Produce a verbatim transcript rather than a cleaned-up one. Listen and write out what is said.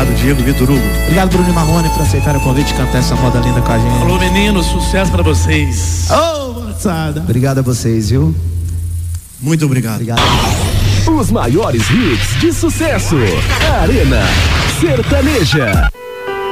Obrigado, Diego, Vitor Hugo. Obrigado, Bruno e Marrone, por aceitar o convite e cantar essa moda linda com a gente. Falou, menino, sucesso pra vocês. Ô, oh, moçada. Obrigado a vocês, viu? Muito obrigado. Obrigado. Os maiores hits de sucesso. Arena Sertaneja.